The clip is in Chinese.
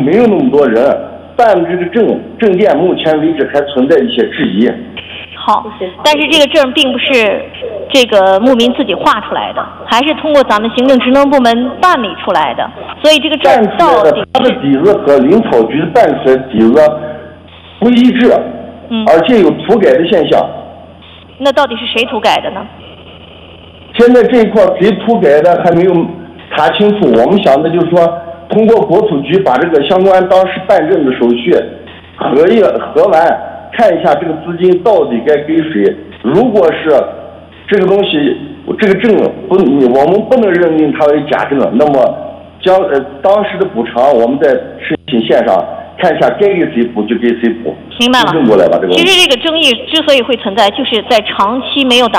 没有那么多人办这个证件，目前为止还存在一些质疑。 好，但是这个证并不是这个牧民自己画出来的，还是通过咱们行政职能部门办理出来的，所以这个证到底他的底子和林草局办出来的底子不一致，而且有涂改的现象。 那到底是谁涂改的呢？ 现在这一块谁涂改的还没有查清楚，我们想的就是说，通过国土局把这个相关当时办证的手续核完，看一下这个资金到底该给谁。如果是这个东西，这个证我们不能认定它为假证，那么当时的补偿，我们在申请线上看一下该给谁补就给谁补。 明白了。 正过来吧，这个。 其实这个争议之所以会存在，就是在长期没有